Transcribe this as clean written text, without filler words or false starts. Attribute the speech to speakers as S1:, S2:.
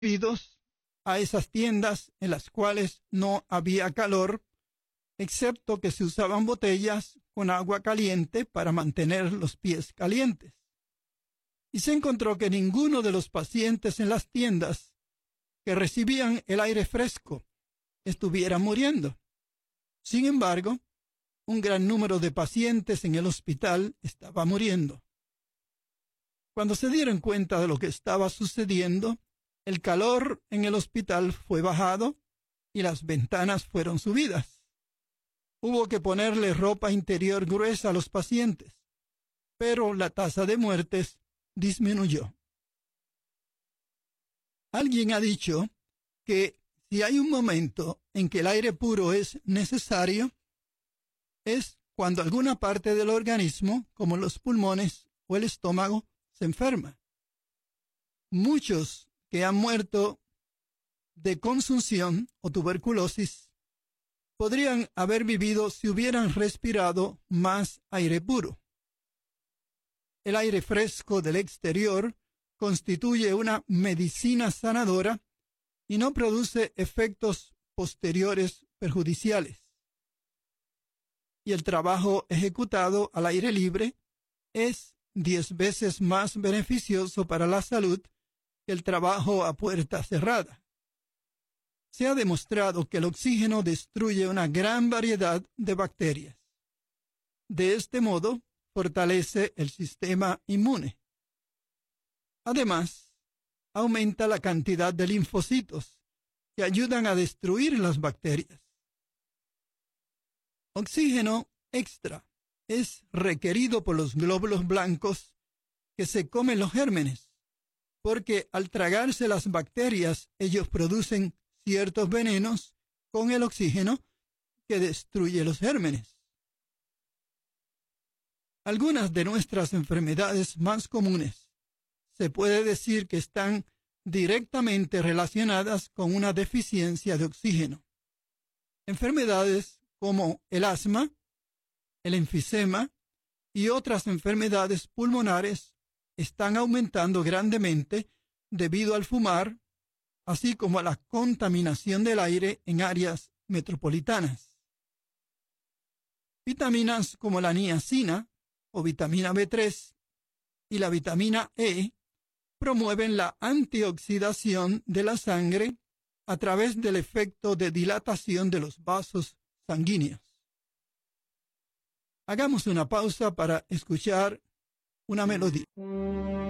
S1: idos a esas tiendas en las cuales no había calor, excepto que se usaban botellas con agua caliente para mantener los pies calientes. Y se encontró que ninguno de los pacientes en las tiendas que recibían el aire fresco estuviera muriendo. Sin embargo, un gran número de pacientes en el hospital estaba muriendo. Cuando se dieron cuenta de lo que estaba sucediendo, el calor en el hospital fue bajado y las ventanas fueron subidas. Hubo que ponerle ropa interior gruesa a los pacientes, pero la tasa de muertes disminuyó. Alguien ha dicho que si hay un momento en que el aire puro es necesario, es cuando alguna parte del organismo, como los pulmones o el estómago, se enferma. Muchos que han muerto de consunción o tuberculosis podrían haber vivido si hubieran respirado más aire puro. El aire fresco del exterior constituye una medicina sanadora y no produce efectos posteriores perjudiciales. Y el trabajo ejecutado al aire libre es 10 veces más beneficioso para la salud que el trabajo a puerta cerrada. Se ha demostrado que el oxígeno destruye una gran variedad de bacterias. De este modo, fortalece el sistema inmune. Además, aumenta la cantidad de linfocitos que ayudan a destruir las bacterias. Oxígeno extra es requerido por los glóbulos blancos que se comen los gérmenes, porque al tragarse las bacterias ellos producen ciertos venenos con el oxígeno que destruye los gérmenes. Algunas de nuestras enfermedades más comunes se puede decir que están directamente relacionadas con una deficiencia de oxígeno. Enfermedades como el asma, el enfisema y otras enfermedades pulmonares están aumentando grandemente debido al fumar, así como a la contaminación del aire en áreas metropolitanas. Vitaminas como la niacina o vitamina B3 y la vitamina E promueven la antioxidación de la sangre a través del efecto de dilatación de los vasos sanguíneos. Hagamos una pausa para escuchar una melodía.